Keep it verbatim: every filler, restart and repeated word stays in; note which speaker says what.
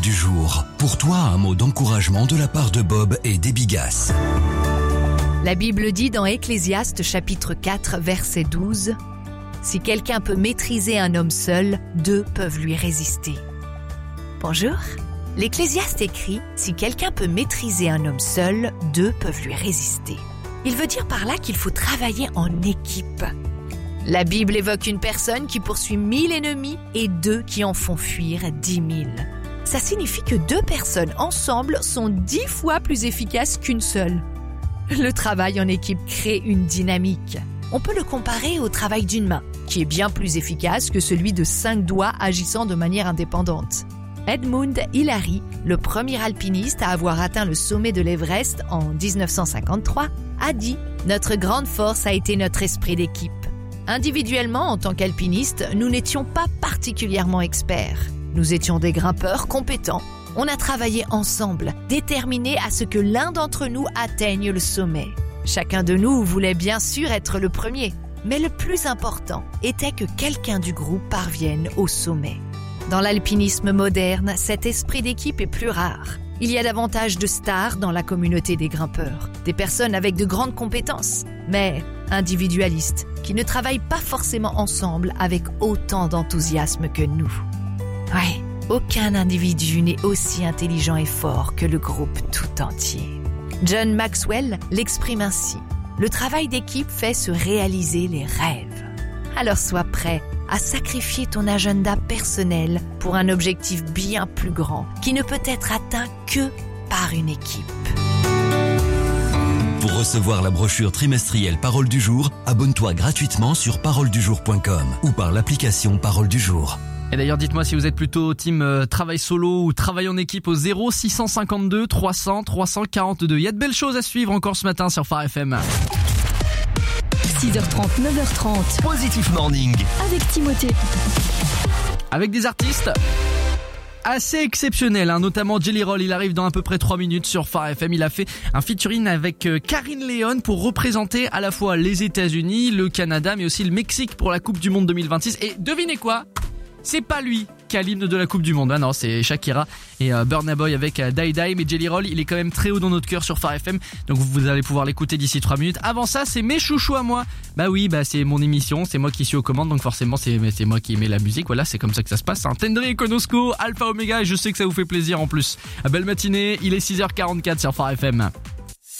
Speaker 1: du jour. Pour toi, un mot d'encouragement de la part de Bob et d'Ebigas.
Speaker 2: La Bible dit dans Ecclésiaste chapitre quatre, verset douze, « Si quelqu'un peut maîtriser un homme seul, deux peuvent lui résister. » Bonjour, l'Ecclésiaste écrit « Si quelqu'un peut maîtriser un homme seul, deux peuvent lui résister. » Il veut dire par là qu'il faut travailler en équipe. La Bible évoque une personne qui poursuit mille ennemis et deux qui en font fuir dix mille. Ça signifie que deux personnes ensemble sont dix fois plus efficaces qu'une seule. Le travail en équipe crée une dynamique. On peut le comparer au travail d'une main, qui est bien plus efficace que celui de cinq doigts agissant de manière indépendante. Edmund Hillary, le premier alpiniste à avoir atteint le sommet de l'Everest en dix-neuf cent cinquante-trois, a dit « Notre grande force a été notre esprit d'équipe. Individuellement, en tant qu'alpinistes, nous n'étions pas particulièrement experts. Nous étions des grimpeurs compétents. On a travaillé ensemble, déterminés à ce que l'un d'entre nous atteigne le sommet. Chacun de nous voulait bien sûr être le premier, mais le plus important était que quelqu'un du groupe parvienne au sommet. » Dans l'alpinisme moderne, cet esprit d'équipe est plus rare. Il y a davantage de stars dans la communauté des grimpeurs, des personnes avec de grandes compétences, mais individualistes, qui ne travaillent pas forcément ensemble avec autant d'enthousiasme que nous. Ouais. Aucun individu n'est aussi intelligent et fort que le groupe tout entier. John Maxwell l'exprime ainsi. Le travail d'équipe fait se réaliser les rêves. Alors sois prêt à sacrifier ton agenda personnel pour un objectif bien plus grand qui ne peut être atteint que par une équipe.
Speaker 1: Pour recevoir la brochure trimestrielle Parole du jour, abonne-toi gratuitement sur parole du jour point com ou par l'application Parole du jour.
Speaker 3: Et d'ailleurs, dites-moi si vous êtes plutôt team euh, travail solo ou travail en équipe au zéro six cent cinquante-deux trois cents trois cent quarante-deux. Il y a de belles choses à suivre encore ce matin sur Phare F M.
Speaker 4: six heures trente, neuf heures trente.
Speaker 1: Positif Morning.
Speaker 4: Avec Timothée.
Speaker 3: Avec des artistes assez exceptionnels, hein, notamment Jelly Roll. Il arrive dans à peu près trois minutes sur Phare F M. Il a fait un featuring avec euh, Karine Léon pour représenter à la fois les États-Unis, le Canada, mais aussi le Mexique pour la Coupe du Monde deux mille vingt-six. Et devinez quoi ? C'est pas lui qui a l'hymne de la Coupe du Monde. Ah non, c'est Shakira et euh, Burna Boy avec euh, Die Die. Mais Jelly Roll, il est quand même très haut dans notre cœur sur Phare F M. Donc vous allez pouvoir l'écouter d'ici trois minutes. Avant ça, c'est mes chouchous à moi. Bah oui, bah c'est mon émission, c'est moi qui suis aux commandes. Donc forcément, c'est, c'est moi qui mets la musique. Voilà, c'est comme ça que ça se passe. Hein. Tendry et Konosko, Alpha Omega. Et je sais que ça vous fait plaisir en plus. Belle matinée, il est six heures quarante-quatre sur Phare F M.